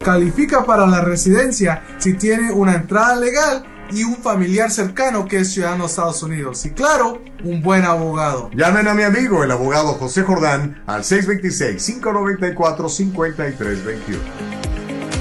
califica para la residencia si tiene una entrada legal y un familiar cercano que es ciudadano de Estados Unidos. Y claro, un buen abogado. Llamen a mi amigo, el abogado José Jordán, al 626-594-5321.